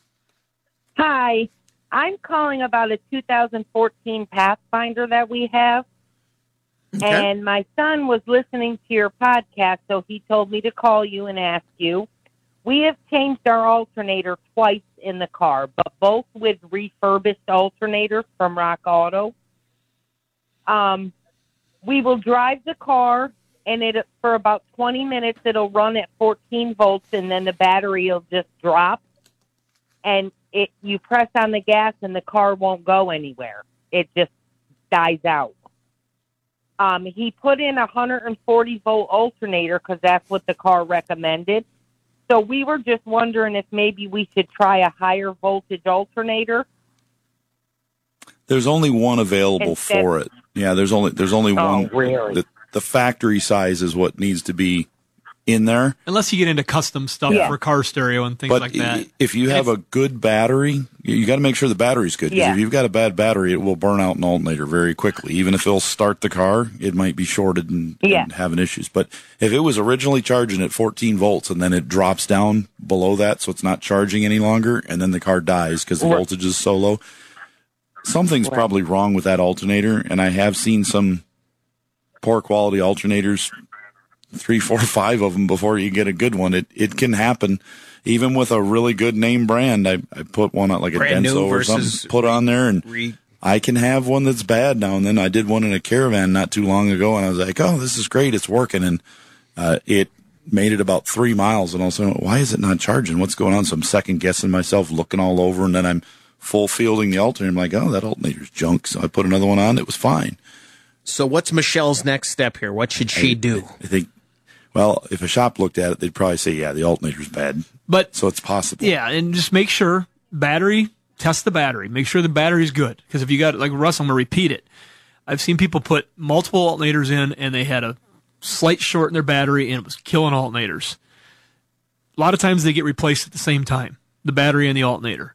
Hi. I'm calling about a two thousand fourteen Pathfinder that we have. Okay. And my son was listening to your podcast, so he told me to call you and ask you. We have changed our alternator twice in the car, but both with refurbished alternators from Rock Auto. Um, we will drive the car, and it for about twenty minutes, it'll run at fourteen volts, and then the battery will just drop. And it you press on the gas, and the car won't go anywhere. It just dies out. Um, he put in a one hundred forty volt alternator because that's what the car recommended. So we were just wondering if maybe we should try a higher voltage alternator. There's only one available Instead, for it. Yeah, there's only there's only oh, one. Really? The, the factory size is what needs to be in there. Unless you get into custom stuff yeah. for car stereo and things but like that. If you have a good battery, you, you got to make sure the battery's good. Because yeah. if you've got a bad battery, it will burn out an alternator very quickly. Even if it'll start the car, it might be shorted and, yeah. and having issues. But if it was originally charging at fourteen volts and then it drops down below that so it's not charging any longer, and then the car dies because the right. voltage is so low, something's right. probably wrong with that alternator. And I have seen some poor quality alternators, three, four, five of them before you get a good one. It it can happen, even with a really good name brand. I, I put one on like a brand Denso or something, put on there, and re- I can have one that's bad now and then. I did one in a Caravan not too long ago, and I was like, oh, this is great, it's working, and uh, it made it about three miles, and also, why is it not charging? What's going on? So I'm second guessing myself, looking all over, and then I'm full fielding the alternator. I'm like, oh, that alternator's junk. So I put another one on. It was fine. So what's Michelle's next step here? What should she I, do? I think. Well, if a shop looked at it, they'd probably say, yeah, the alternator's bad. But so it's possible. Yeah, and just make sure, battery, test the battery. Make sure the battery's good. Because if you got, like Russ, I'm going to repeat it. I've seen people put multiple alternators in, and they had a slight short in their battery, and it was killing alternators. A lot of times they get replaced at the same time, the battery and the alternator.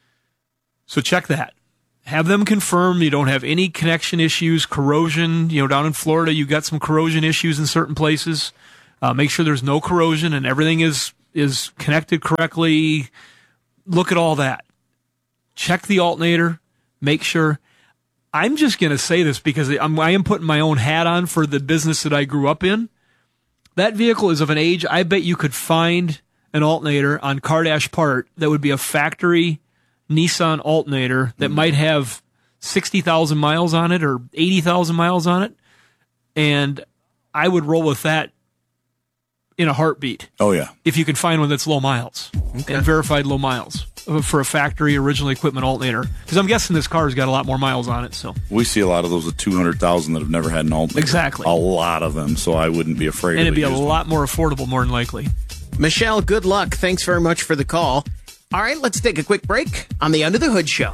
So check that. Have them confirm you don't have any connection issues, corrosion. You know, down in Florida, you got some corrosion issues in certain places. Uh, make sure there's no corrosion and everything is is connected correctly. Look at all that. Check the alternator. Make sure. I'm just going to say this because I'm, I am putting my own hat on for the business that I grew up in. That vehicle is of an age, I bet you could find an alternator on Car Dash Part that would be a factory Nissan alternator that might have sixty thousand miles on it or eighty thousand miles on it. And I would roll with that in a heartbeat. Oh, yeah. If you can find one that's low miles Okay. and verified low miles for a factory original equipment alternator. Because I'm guessing this car's got a lot more miles on it. So We see a lot of those at two hundred thousand that have never had an alternator. Exactly. A lot of them, so I wouldn't be afraid And of it'd be a used one. lot more affordable, more than likely. Michelle, good luck. Thanks very much for the call. All right, let's take a quick break on the Under the Hood Show.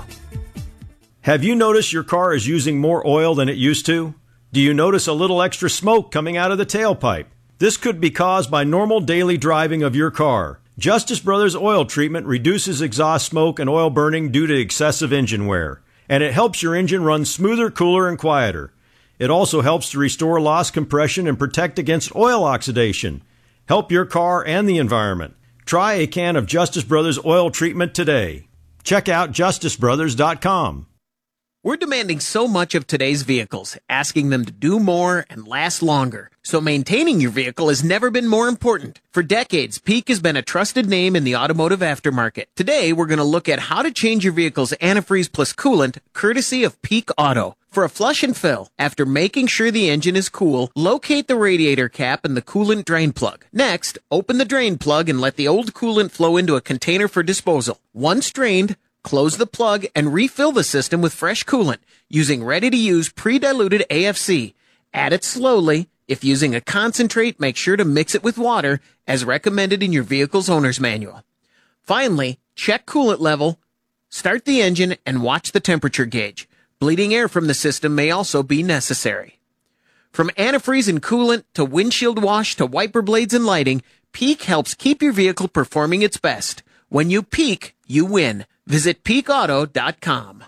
Have you noticed your car is using more oil than it used to? Do you notice a little extra smoke coming out of the tailpipe? This could be caused by normal daily driving of your car. Justice Brothers Oil Treatment reduces exhaust smoke and oil burning due to excessive engine wear, and it helps your engine run smoother, cooler, and quieter. It also helps to restore lost compression and protect against oil oxidation. Help your car and the environment. Try a can of Justice Brothers Oil Treatment today. Check out justice brothers dot com. We're demanding so much of today's vehicles, asking them to do more and last longer. So maintaining your vehicle has never been more important. For decades, Peak has been a trusted name in the automotive aftermarket. Today, we're going to look at how to change your vehicle's antifreeze plus coolant, courtesy of Peak Auto. For a flush and fill, after making sure the engine is cool, locate the radiator cap and the coolant drain plug. Next, open the drain plug and let the old coolant flow into a container for disposal. Once drained, close the plug and refill the system with fresh coolant using ready-to-use pre-diluted A F C. Add it slowly. If using a concentrate, make sure to mix it with water as recommended in your vehicle's owner's manual. Finally, check coolant level, start the engine, and watch the temperature gauge. Bleeding air from the system may also be necessary. From antifreeze and coolant to windshield wash to wiper blades and lighting, Peak helps keep your vehicle performing its best. When you peak, you win. Visit peak auto dot com.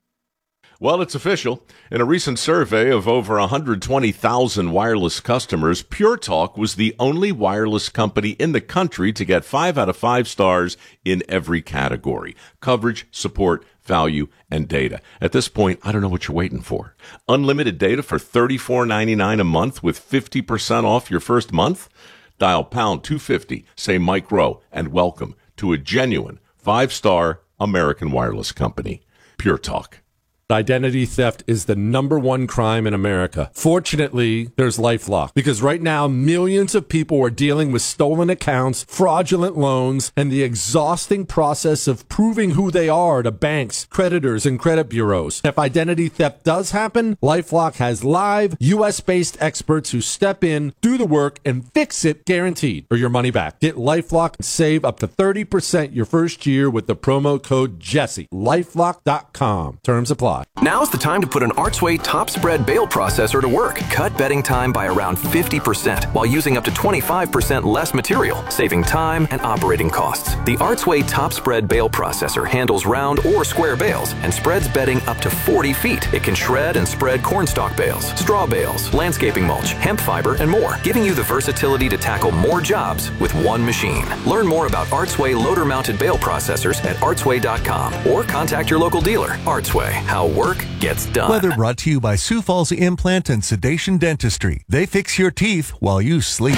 Well, it's official. In a recent survey of over one hundred twenty thousand wireless customers, Pure Talk was the only wireless company in the country to get five out of five stars in every category: coverage, support, value, and data. At this point, I don't know what you're waiting for. Unlimited data for thirty-four ninety-nine a month with fifty percent off your first month? Dial pound two fifty, say Mike Rowe, and welcome to a genuine five-star American wireless company. Pure Talk. Identity theft is the number one crime in America. Fortunately, there's LifeLock, because right now millions of people are dealing with stolen accounts, fraudulent loans, and the exhausting process of proving who they are to banks, creditors, and credit bureaus. If identity theft does happen, LifeLock has live U S-based experts who step in, do the work, and fix it guaranteed, or your money back. Get LifeLock and save up to thirty percent your first year with the promo code Jesse. LifeLock dot com. Terms apply. Now's the time to put an Artsway top spread bale processor to work. Cut bedding time by around fifty percent while using up to twenty-five percent less material, saving time and operating costs. The Artsway top spread bale processor handles round or square bales and spreads bedding up to forty feet. It can shred and spread cornstalk bales, straw bales, landscaping mulch, hemp fiber, and more, giving you the versatility to tackle more jobs with one machine. Learn more about Artsway loader-mounted bale processors at artsway dot com or contact your local dealer. Artsway, how work gets done. Weather brought to you by Sioux Falls Implant and Sedation Dentistry. They fix your teeth while you sleep.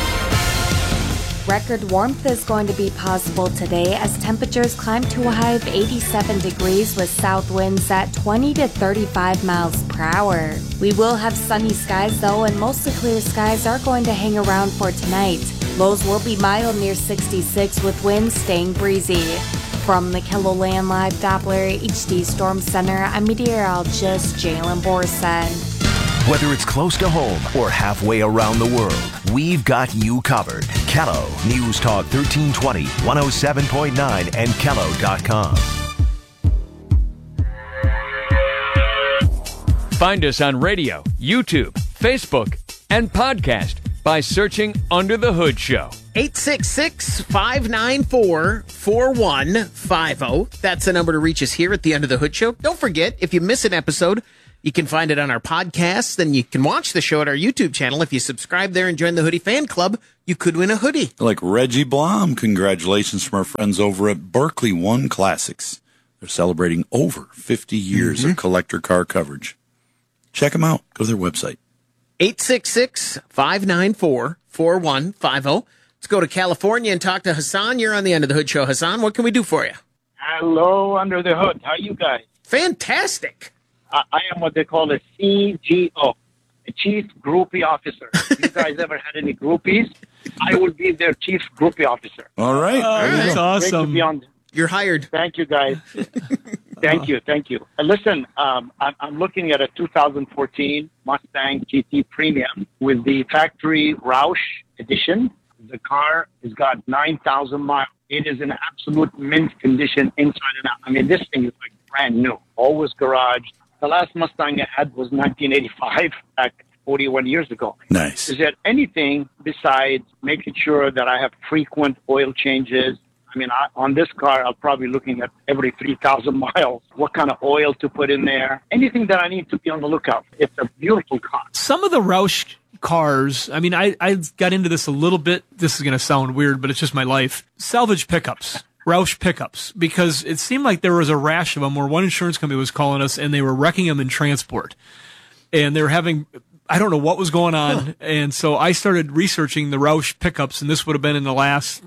Record warmth is going to be possible today as temperatures climb to a high of eighty-seven degrees with south winds at twenty to thirty-five miles per hour. We will have sunny skies though, and mostly clear skies are going to hang around for tonight. Lows will be mild near sixty-six with winds staying breezy. From the KELOLAND Live Doppler H D Storm Center, I'm meteorologist Jalen Borson. Whether it's close to home or halfway around the world, we've got you covered. Kello, News Talk thirteen twenty, one oh seven point nine, and Kello dot com. Find us on radio, YouTube, Facebook, and podcast by searching Under the Hood Show. eight six six, five nine four, four one five zero. That's the number to reach us here at the Under the Hood Show. Don't forget, if you miss an episode, you can find it on our podcast. Then you can watch the show at our YouTube channel. If you subscribe there and join the Hoodie Fan Club, you could win a hoodie. Like Reggie Blom, congratulations from our friends over at Berkeley One Classics. They're celebrating over fifty years Mm-hmm. of collector car coverage. Check them out. Go to their website. eight six six, five nine four, four one five zero. Let's go to California and talk to Hassan. You're on the Under the Hood Show. Hassan, what can we do for you? Hello, Under the Hood. How you guys? Fantastic. I, I am what they call a C G O, a Chief Groupie Officer. You guys ever had any groupies? I will be their Chief Groupie Officer. All right. Oh, There you that's go. awesome. Great to be on. You're hired. Thank you, guys. Thank you. Thank you. Uh, listen, um, I'm, I'm looking at a two thousand fourteen Mustang G T Premium with the factory Roush edition. The car has got nine thousand miles. It is in absolute mint condition inside and out. I mean, this thing is like brand new, always garaged. The last Mustang I had was nineteen eighty-five, back forty-one years ago. Nice. Is there anything besides making sure that I have frequent oil changes? I mean, I, on this car, I'm probably looking at every three thousand miles, what kind of oil to put in there, anything that I need to be on the lookout. It's a beautiful car. Some of the Roush cars, I mean, I, I got into this a little bit. This is going to sound weird, but it's just my life. Salvage pickups, Roush pickups, because it seemed like there was a rash of them where one insurance company was calling us and they were wrecking them in transport. And they were having, I don't know what was going on. Huh. And so I started researching the Roush pickups, and this would have been in the last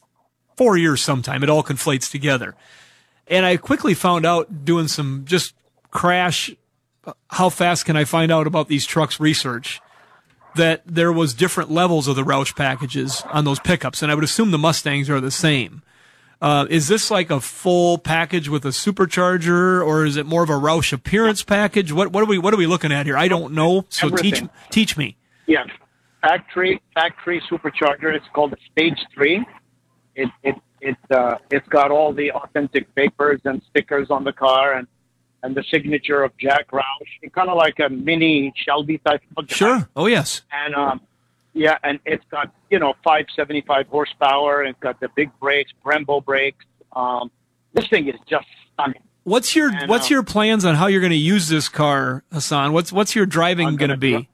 four years sometime. It all conflates together. And I quickly found out doing some just crash, how fast can I find out about these trucks research, that there was different levels of the Roush packages on those pickups. And I would assume the Mustangs are the same. Uh, is this like a full package with a supercharger, or is it more of a Roush appearance package? What, what are we, what are we looking at here? I don't know. So Everything. teach, teach me. Yeah. Factory, factory supercharger. It's called a Stage three. It, it, it, uh, it's got all the authentic papers and stickers on the car, and, and the signature of Jack Roush. It's kind of like a mini Shelby type of guy. Sure. Oh, yes. And, um, yeah, and it's got, you know, five seventy-five horsepower. It's got the big brakes, Brembo brakes. Um, this thing is just stunning. What's your, And, what's uh, your plans on how you're going to use this car, Hassan? What's, what's your driving going to be?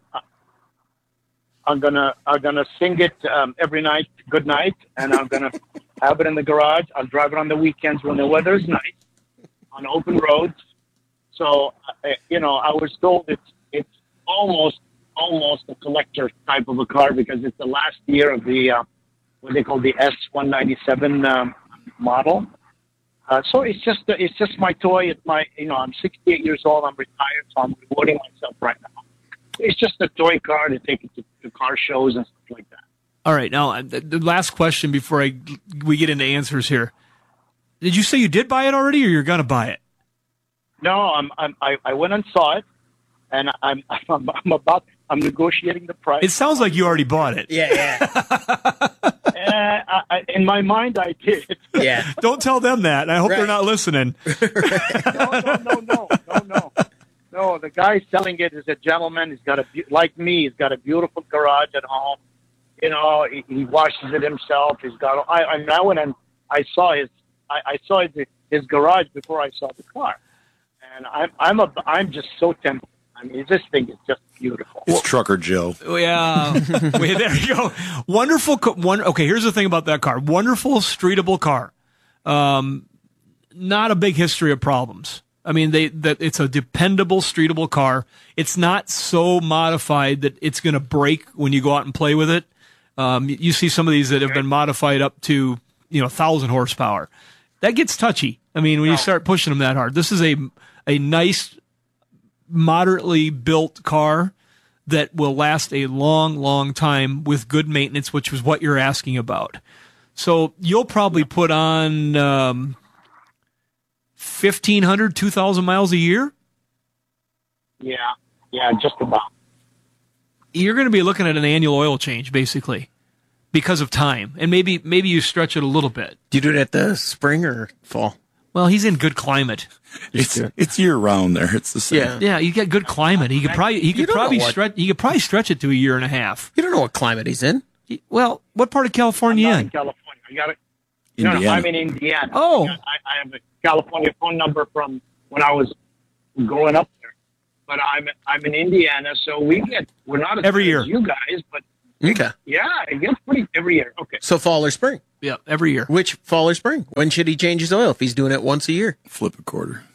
I'm gonna I'm gonna sing it um, every night, good night, and I'm gonna have it in the garage. I'll drive it on the weekends when the weather's nice, on open roads. So, uh, you know, I was told it's it's almost almost a collector type of a car because it's the last year of the uh, what they call the S one ninety-seven um, model. Uh, so it's just it's just my toy. It's my you know I'm sixty-eight years old. I'm retired, so I'm rewarding myself right now. It's just a toy car to take it to, to car shows and stuff like that. All right. Now, the, the last question before I we get into answers here. Did you say you did buy it already, or you're going to buy it? No, I'm, I'm I, I went and saw it, and I'm I'm, I'm about I'm negotiating the price. It sounds like you already bought it. Yeah, yeah. uh, I, I, in my mind, I did. Yeah. Don't tell them that. I hope Right. they're not listening. no, no, no, no, no, no. No, the guy selling it is a gentleman. He's got a be- like me. He's got a beautiful garage at home. You know, he, he washes it himself. He's got. I, I, I went and I saw his. I, I saw his, his garage before I saw the car, and I'm I'm a I'm just so tempted. I mean, this thing is just beautiful. It's Trucker Joe. Oh, yeah. Wait, there you go. Wonderful. Co- one. Okay, here's the thing about that car. Wonderful, streetable car. Um, not a big history of problems. I mean, they that it's a dependable, streetable car. It's not so modified that it's going to break when you go out and play with it. Um, you see some of these that have been modified up to, you know, one thousand horsepower. That gets touchy. I mean, when you start pushing them that hard. This is a a nice, moderately built car that will last a long, long time with good maintenance, which was what you're asking about. So you'll probably put on um, fifteen hundred, two thousand miles a year? Yeah, yeah, just about. You're going to be looking at an annual oil change, basically, because of time. And maybe maybe you stretch it a little bit. Do you do it at the spring or fall? Well, he's in good climate. It's it's year round there. It's the same. Yeah. Yeah, you got good climate. He could probably he You could don't know probably what- stretch he could probably stretch it to a year and a half. You don't know what climate he's in. He- Well, what part of California I'm you not in? in California. I got it. No, no, Indiana. I'm in Indiana. Oh. I, I have a California phone number from when I was growing up there. But I'm I'm in Indiana, so we get we're not as Every bad year. as you guys, but Okay. yeah, it gets pretty every year. Okay. So fall or spring? Yeah, every year. Which fall or spring? When should he change his oil if he's doing it once a year? Flip a quarter.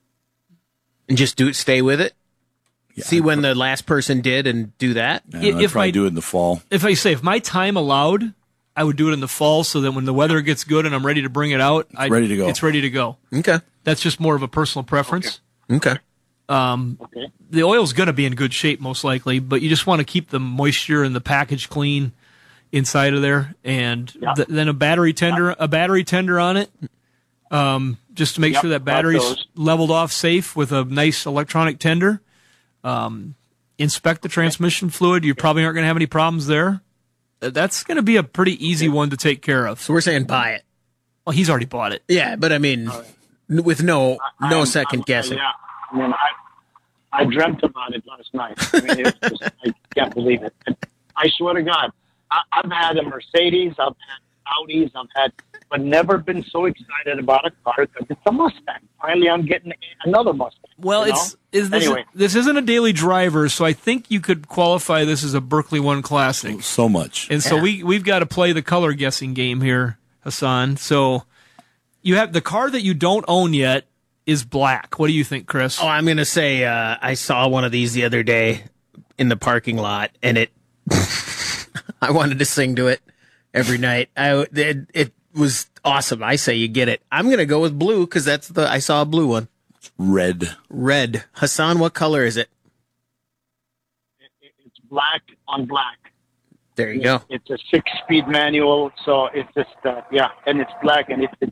And just do it, stay with it? Yeah, See when the last person did and do that? Yeah, I- I'd if probably I- do it in the fall. If I say if my time allowed, I would do it in the fall so that when the weather gets good and I'm ready to bring it out, I ready to go. It's ready to go. Okay. That's just more of a personal preference. Okay. Um, Okay. the oil's going to be in good shape most likely, but you just want to keep the moisture and the package clean inside of there, and Yeah. th- then a battery tender, a battery tender on it, um, just to make Yep, sure that got battery's those. leveled off safe with a nice electronic tender. Um, inspect the transmission fluid. You probably aren't going to have any problems there. Uh, That's going to be a pretty easy one to take care of. So we're saying buy it. Well, he's already bought it. Yeah, but I mean, n- with no no I'm- second I'm- guessing. Yeah. I mean, I I dreamt about it last night. I mean, it was just, I can't believe it. And I swear to God, I, I've had a Mercedes, I've had Audis, I've had, but never been so excited about a car because it's a Mustang. Finally, I'm getting another Mustang. Well, you it's know? is this Anyway. this isn't a daily driver, so I think you could qualify this as a Berkeley One Classic. So much. And so Yeah. we we've got to play the color guessing game here, Hassan. So you have the car that you don't own yet is black. What do you think, Chris? Oh, I'm going to say uh, I saw one of these the other day in the parking lot, and it. I wanted to sing to it every night. I it, it was awesome. I say you get it. I'm going to go with blue because that's the I saw a blue one. Red. Red. Hassan, what color is it? It's black on black. There you go. It's a six-speed manual, so it's just uh, yeah, and it's black, and it's it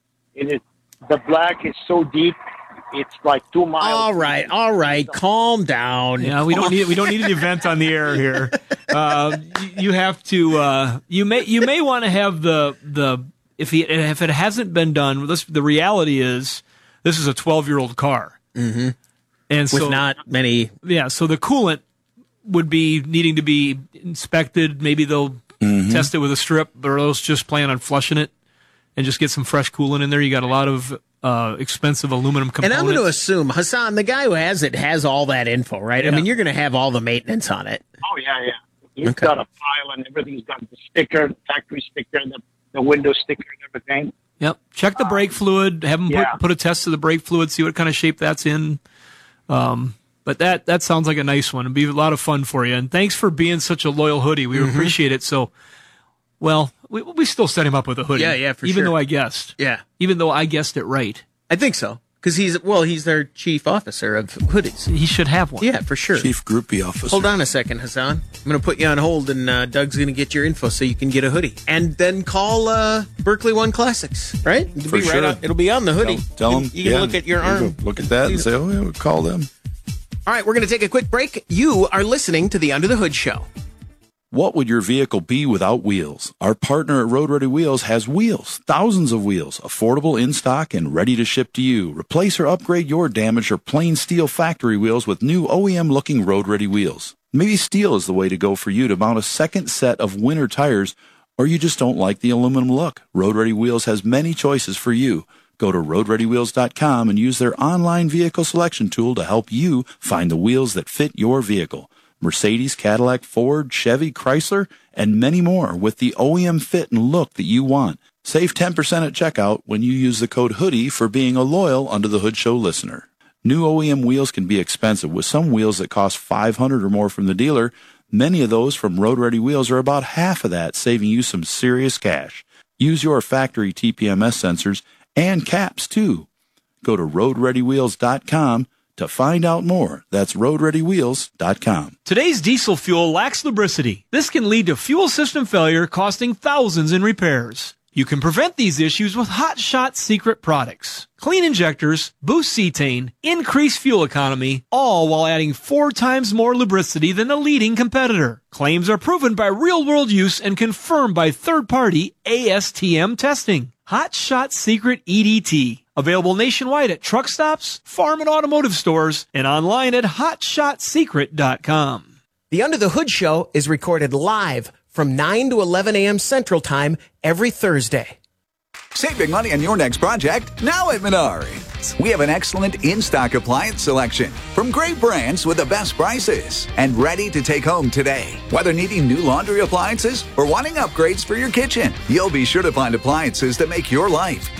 is the black is so deep, it's like two miles. All right, all right. Calm down. Yeah, we don't need we don't need an event on the air here. Uh, you- you have to uh, you may you may want to have the the if he, if it hasn't been done. This, the reality is this is a twelve year old car, Mm-hmm. and so With not many. yeah, so the coolant would be needing to be inspected. Maybe they'll Mm-hmm. test it with a strip, or else just plan on flushing it and just get some fresh coolant in there. You got a lot of uh, expensive aluminum And components. I'm going to assume Hassan, the guy who has it, has all that info, right? I Yeah. mean, you're going to have all the maintenance on it. Oh yeah, yeah. He's Okay. got a file and everything's got the sticker, the factory sticker, the the window sticker, and everything. Yep. Check the brake fluid. Have them yeah. put, put a test of the brake fluid. See what kind of shape that's in. Um, but that that sounds like a nice one. It'd be a lot of fun for you. And thanks for being such a loyal hoodie. We Mm-hmm. appreciate it. So, well, we we still set him up with a hoodie. Yeah, yeah, for even sure. though I guessed. Yeah. Even though I guessed it right. I think so. Because he's, well, he's their chief officer of hoodies. He should have one. Yeah, for sure. Chief groupie officer. Hold on a second, Hassan. I'm going to put you on hold, and uh, Doug's going to get your info so you can get a hoodie. And then call uh, Berkeley One Classics, right? It'll For be right sure. on, it'll be on the hoodie. Tell You them. can- You can look at your arm. Look at that and say, oh, yeah, we'll call them. All right, we're going to take a quick break. You are listening to the Under the Hood Show. What would your vehicle be without wheels? Our partner at Road Ready Wheels has wheels, thousands of wheels, affordable in stock and ready to ship to you. Replace or upgrade your damaged or plain steel factory wheels with new O E M looking Road Ready wheels. Maybe steel is the way to go for you to mount a second set of winter tires, or you just don't like the aluminum look. Road Ready Wheels has many choices for you. Go to road ready wheels dot com and use their online vehicle selection tool to help you find the wheels that fit your vehicle. Mercedes, Cadillac, Ford, Chevy, Chrysler, and many more with the O E M fit and look that you want. Save ten percent at checkout when you use the code HOODIE for being a loyal Under the Hood Show listener. New O E M wheels can be expensive, with some wheels that cost five hundred dollars or more from the dealer. Many of those from Road Ready Wheels are about half of that, saving you some serious cash. Use your factory T P M S sensors and caps too. Go to road ready wheels dot com to find out more. That's road ready wheels dot com. Today's diesel fuel lacks lubricity. This can lead to fuel system failure, costing thousands in repairs. You can prevent these issues with Hot Shot Secret products. Clean injectors, boost cetane, increase fuel economy, all while adding four times more lubricity than the leading competitor. Claims are proven by real-world use and confirmed by third-party A S T M testing. Hot Shot Secret E D T. Available nationwide at truck stops, farm and automotive stores, and online at hot shot secret dot com. The Under the Hood Show is recorded live from nine to eleven a.m. Central Time every Thursday. Save big money on your next project now at Menards. We have an excellent in-stock appliance selection from great brands with the best prices and ready to take home today. Whether needing new laundry appliances or wanting upgrades for your kitchen, you'll be sure to find appliances that make your life